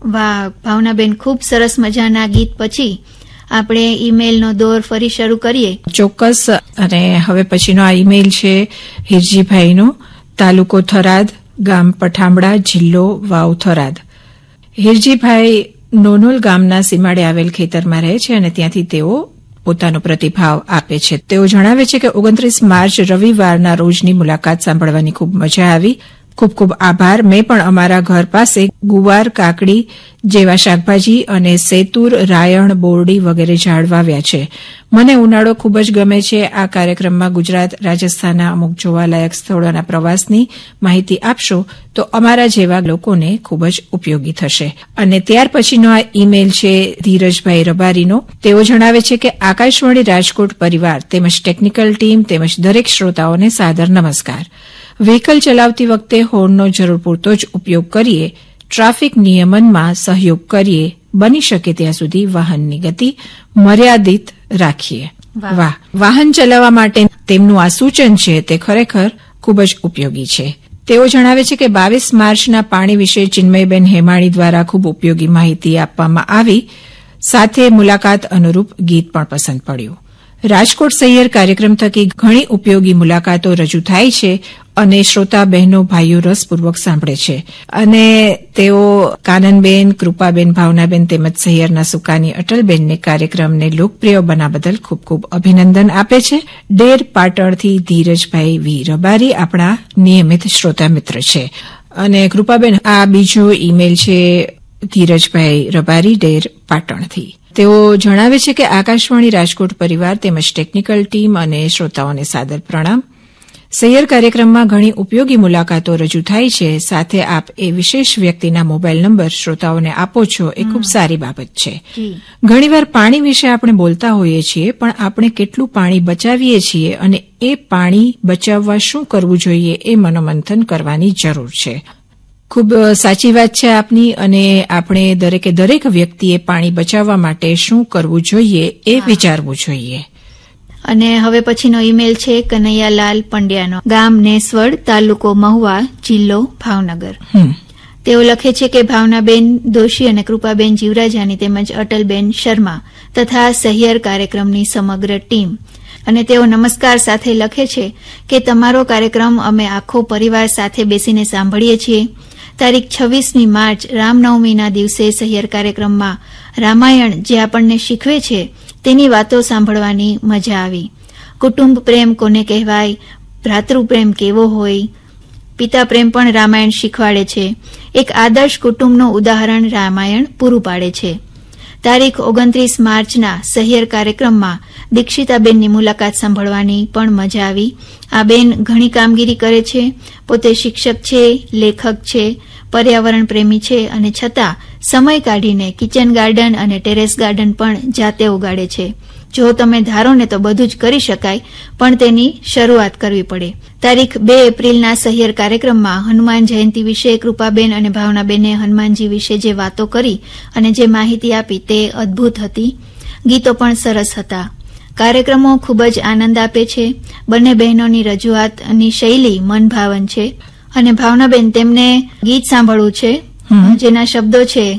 વાહ ભાવનાબેન, ખૂબ સરસ મજાના ગીત પછી આપણે ઈમેલનો દોર ફરી શરૂ કરીએ. ચોક્કસ. અને હવે પછીનો આ ઈમેલ છે હિરજીભાઈનો, તાલુકો થરાદ, ગામ પઠામડા, જિલ્લો વાવ થરાદ. હિરજીભાઈ નોનોલ ગામના સીમાડે આવેલ ખેતરમાં રહે છે અને ત્યાંથી તેઓ પોતાનો પ્રતિભાવ આપે છે. તેઓ જણાવે છે કે 29 માર્ચ રવિવારના રોજની મુલાકાત સાંભળવાની ખૂબ મજા આવી. ખૂબ ખૂબ આભાર. મેં પણ અમારા ઘર પાસે ગુવાર, કાકડી જેવા શાકભાજી અને સેતુર, રાયણ, બોરડી વગેરે ઝાડ વાવ્યા છે. મને ઉનાળો ખૂબ જ ગમે છે. આ કાર્યક્રમમાં ગુજરાત, રાજસ્થાનના અમુક જોવાલાયક સ્થળોના પ્રવાસની માહિતી આપશો તો અમારા જેવા લોકોને ખૂબ જ ઉપયોગી થશે. અને ત્યાર પછીનો આ ઈમેલ છે ધીરજભાઈ રબારીનો. તેઓ જણાવે છે કે આકાશવાણી રાજકોટ પરિવાર તેમજ ટેકનિકલ ટીમ તેમજ દરેક શ્રોતાઓને સાદર નમસ્કાર. વ્હીકલ ચલાવતી વખતે હોર્નનો જરૂર પૂરતો જ ઉપયોગ કરીએ, ટ્રાફિક નિયમનમાં સહયોગ કરીએ, બની શકે ત્યાં સુધી વાહનની ગતિ મર્યાદિત રાખીએ. વાહ, વાહન ચલાવવા માટે તેમનું આ સૂચન છે તે ખરેખર ખૂબ જ ઉપયોગી છે. તેઓ જણાવે છે કે 22 માર્ચના પાણી વિશે ચિન્મયબેન હેમાણી દ્વારા ખૂબ ઉપયોગી માહિતી આપવામાં આવી. સાથે મુલાકાત અનુરૂપ ગીત પણ પસંદ પડ્યું. રાજકોટ સહિયર કાર્યક્રમ થકી ઘણી ઉપયોગી મુલાકાતો રજૂ થાય છે અને શ્રોતા બહેનો ભાઈઓ રસપૂર્વક સાંભળે છે. અને તેઓ કાનનબેન, કૃપાબેન, ભાવનાબેન તેમજ સહિયરના સુકાની અટલબેનને કાર્યક્રમને લોકપ્રિય બના બદલ ખૂબ ખૂબ અભિનંદન આપે છે. ડેર પાટણથી ધીરજભાઈ વી રબારી આપણા નિયમિત શ્રોતા મિત્ર છે. અને કૃપાબેન, આ બીજો ઈમેલ છે ધીરજભાઈ રબારી, ડેર પાટણથી. તેઓ જણાવે છે કે આકાશવાણી રાજકોટ પરિવાર તેમજ ટેકનિકલ ટીમ અને શ્રોતાઓને સાદર પ્રણામ. સહિયર કાર્યક્રમમાં ઘણી ઉપયોગી મુલાકાતો રજૂ થાય છે. સાથે આપ એ વિશેષ વ્યક્તિના મોબાઈલ નંબર શ્રોતાઓને આપો છો એ ખૂબ સારી બાબત છે. ઘણીવાર પાણી વિશે આપણે બોલતા હોઈએ છીએ, પણ આપણે કેટલું પાણી બચાવીએ છીએ અને એ પાણી બચાવવા શું કરવું જોઈએ એ મનોમંથન કરવાની જરૂર છે. ખૂબ સાચી વાત છે આપની. અને આપણે દરેકે દરેક વ્યક્તિએ પાણી બચાવવા માટે શું કરવું જોઈએ એ વિચારવું જોઈએ. અને હવે પછીનો ઈમેલ છે કનૈયાલાલ પંડ્યાનો, ગામ નેસવડ, તાલુકો મહુવા, જિલ્લો ભાવનગર. તેઓ લખે છે કે ભાવનાબેન દોશી અને કૃપાબેન જીવરાજાની તેમજ અટલબેન શર્મા તથા સહિયર કાર્યક્રમની સમગ્ર ટીમ. અને તેઓ નમસ્કાર સાથે લખે છે કે તમારો કાર્યક્રમ અમે આખો પરિવાર સાથે બેસીને સાંભળીએ છીએ. તારીખ 26મી માર્ચ રામનવમીના દિવસે સહિયર કાર્યક્રમમાં રામાયણ જે આપણને શીખવે છે તેની વાતો સાંભળવાની મજા આવી. કુટુંબ પ્રેમ કોને કહેવાય, ભ્રાતૃપ્રેમ કેવો હોય, પિતા પ્રેમ પણ રામાયણ શીખવાડે છે. એક આદર્શ કુટુંબનું ઉદાહરણ રામાયણ પૂરું પાડે છે. તારીખ 29 માર્ચના સહિયર કાર્યક્રમમાં દીક્ષિતાબેનની મુલાકાત સાંભળવાની પણ મજા આવી. આ બેન ઘણી કામગીરી કરે છે, પોતે શિક્ષક છે, લેખક છે, પર્યાવરણ પ્રેમી છે અને છતાં સમય કાઢીને કિચન ગાર્ડન અને ટેરેસ ગાર્ડન પણ જાતે ઉગાડે છે. જો તમે ધારો ને તો બધું જ કરી શકાય, પણ તેની શરૂઆત કરવી પડે. તારીખ 2 એપ્રિલના સહિયર કાર્યક્રમમાં હનુમાન જયંતિ વિશે કૃપાબેન અને ભાવનાબેને હનુમાનજી વિશે જે વાતો કરી અને જે માહિતી આપી તે અદભુત હતી. ગીતો પણ સરસ હતા. કાર્યક્રમો ખૂબ જ આનંદ આપે છે. બંને બહેનોની રજૂઆતની શૈલી મનભાવન છે. અને ભાવનાબેન, તેમને ગીત સાંભળવું છે જેના શબ્દો છે